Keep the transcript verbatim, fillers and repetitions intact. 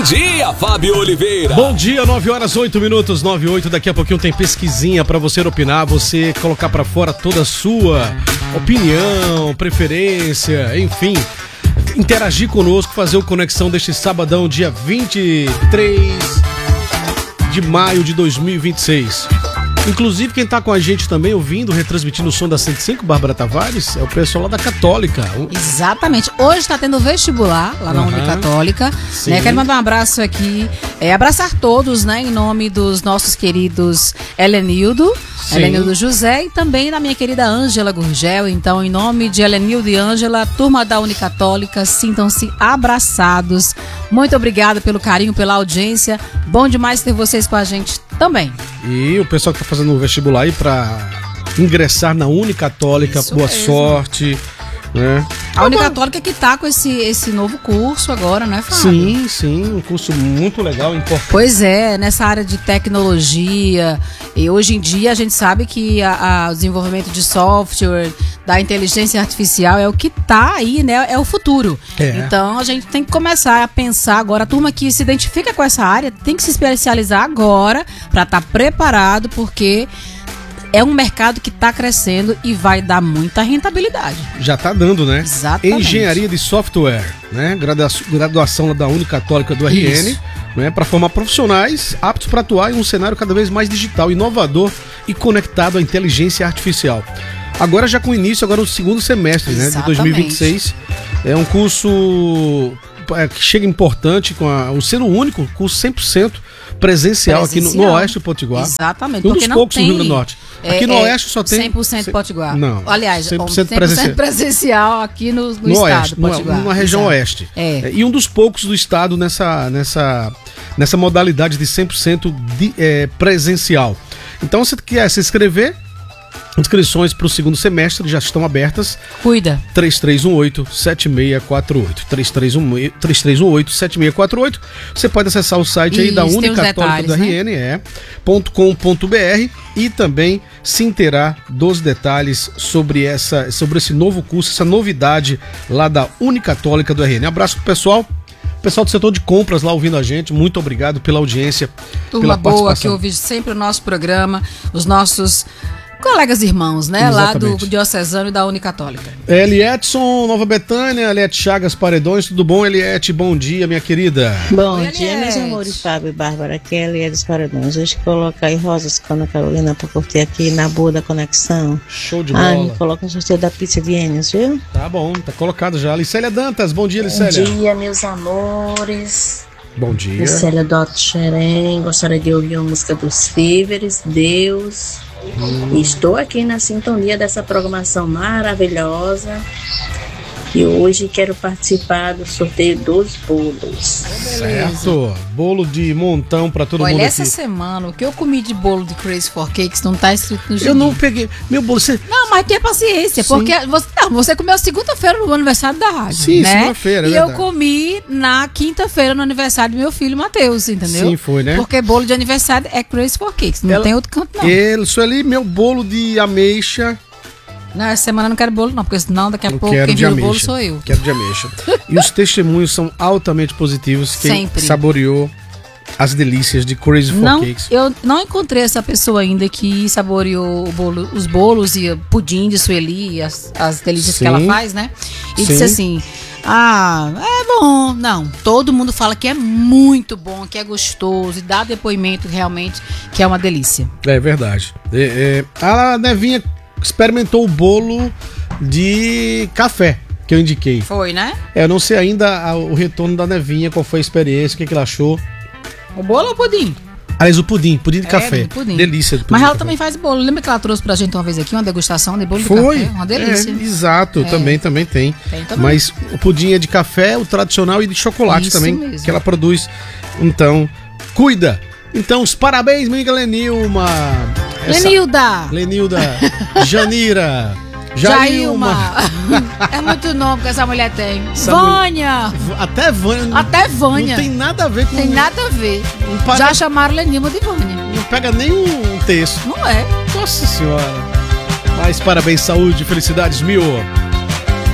Dia, Fábio Oliveira. Bom dia, nove horas, oito minutos, nove e oito. Daqui a pouquinho tem pesquisinha pra você opinar, você colocar pra fora toda a sua opinião, preferência, enfim. Interagir conosco, fazer o Conexão deste sabadão, dia vinte e três de maio de dois mil e vinte e seis. Inclusive, quem tá com a gente também, ouvindo, retransmitindo o som da cento e cinco, Bárbara Tavares, é o pessoal lá da Católica. Exatamente. Hoje tá tendo vestibular lá na uhum. Unicatólica. Né? Quero mandar um abraço aqui, é, abraçar todos, né, em nome dos nossos queridos Helenildo, Sim. Helenildo José e também da minha querida Ângela Gurgel. Então, em nome de Helenildo e Ângela, turma da Unicatólica, sintam-se abraçados. Muito obrigada pelo carinho, pela audiência. Bom demais ter vocês com a gente também. E o pessoal que tá fazendo o vestibular aí pra ingressar na Unicatólica, Isso boa mesmo. sorte, né? A Unicatólica que tá com esse, esse novo curso agora, né, Fábio? Sim, sim, um curso muito legal, importante. Pois é, nessa área de tecnologia, e hoje em dia a gente sabe que a, a, o desenvolvimento de software, da inteligência artificial é o que tá aí, né, é o futuro. É. Então a gente tem que começar a pensar agora, a turma que se identifica com essa área tem que se especializar agora para estar preparado, porque é um mercado que está crescendo e vai dar muita rentabilidade. Já está dando, né? Exatamente. Engenharia de software, né? Graduação, graduação da Unicatólica do R N, né? Para formar profissionais aptos para atuar em um cenário cada vez mais digital, inovador e conectado à inteligência artificial. Agora já com início agora no segundo semestre, né, de dois mil e vinte e seis. É um curso que chega importante, com a, o sendo o único curso cem por cento presencial, presencial aqui no, no Oeste do Potiguar. Exatamente. Um dos poucos no Rio Grande do Norte. Aqui é, no Oeste só tem... cem por cento Potiguar. Não. Aliás, cem por cento, cem por cento presencial. presencial aqui no, no, no estado Oeste, Potiguar. Na, na região Exato. Oeste. É. E um dos poucos do estado nessa, nessa, nessa modalidade de cem por cento de, é, presencial. Então, se você quer se inscrever, inscrições para o segundo semestre já estão abertas. Cuida. três três um oito, sete seis quatro oito. três três um oito, sete seis quatro oito. Você pode acessar o site Isso, aí da Unicatólica do R N, é, .com.br, e também se inteirar dos detalhes sobre, essa, sobre esse novo curso, essa novidade lá da Unicatólica do R N. Abraço pro pessoal. Pessoal do setor de compras lá ouvindo a gente, muito obrigado pela audiência. Turma pela boa que ouve sempre o nosso programa, os nossos colegas irmãos, né? Exatamente. Lá do Diocesano e da Unicatólica. Elietson, Nova Betânia, Eliette Chagas Paredões, tudo bom, Eliette? Bom dia, minha querida. Bom Oi, dia, meus amores, Fábio e Bárbara. Aqui é a Eliette dos Paredões. Hoje coloca aí Rosas com Ana Carolina pra curtir aqui na boa da conexão. Show de ah, bola. me coloca o sorteio da pizza Viennas, viu? Tá bom, tá colocado já. Licélia Dantas, bom dia, Licélia. Bom dia, meus amores. Bom dia. Licélia do Alto Xerém. Gostaria de ouvir uma música dos Fíveres, Deus. Hum. Estou aqui na sintonia dessa programação maravilhosa e hoje quero participar do sorteio dos bolos. Certo, bolo de montão pra todo Olha, mundo aqui. essa semana o que eu comi de bolo de Crazy for Cakes não tá escrito no gibi. Eu não peguei, meu bolo, você... Não, mas tenha paciência, Sim. porque você, não, você comeu segunda-feira no aniversário da rádio, Sim, né? segunda-feira, é E verdade. eu comi na quinta-feira no aniversário do meu filho Matheus, entendeu? Sim, foi, né? Porque bolo de aniversário é Crazy for Cakes, não Ela... tem outro canto não. Ele, isso ali, meu bolo de ameixa. Não, essa semana eu não quero bolo não, porque senão daqui a Eu pouco quero quem de vira o ameixa. bolo sou eu. Quero de ameixa. E os testemunhos são altamente positivos. Quem Sempre. saboreou as delícias de Crazy for Não, Cakes. eu não encontrei essa pessoa ainda que saboreou o bolo, os bolos e o pudim de Sueli, e as, as delícias Sim. que ela faz, né? E Sim. disse assim, ah, é bom. Não, todo mundo fala que é muito bom, que é gostoso e dá depoimento realmente que é uma delícia. É verdade. É, é, a Nevinha experimentou o bolo de café que eu indiquei. Foi, né? É, eu não sei ainda a, o retorno da Nevinha, qual foi a experiência, o que, que ela achou. O bolo ou o pudim? Aliás, o pudim, pudim de É, café. do pudim. Delícia do pudim. Mas de ela café. também faz bolo. Lembra que ela trouxe pra gente uma vez aqui uma degustação de bolo Foi. de café? Uma delícia. É, exato, É. também, também tem. Tem também. Mas o pudim é de café, o tradicional, e de chocolate Isso também, mesmo. que ela produz. Então, cuida. Então, os parabéns, minha amiga Lenilma. Essa- Lenilda! Lenilda. Janira. Jailma! É muito nome que essa mulher tem. Essa Vânia! V- Até Vânia. Até Vânia. Não tem nada a ver com. Tem nada a ver. Não paga- Já chamaram Lenilma de Vânia. Não pega nem um texto. Não é? Nossa senhora. Mas parabéns, saúde, felicidades mil.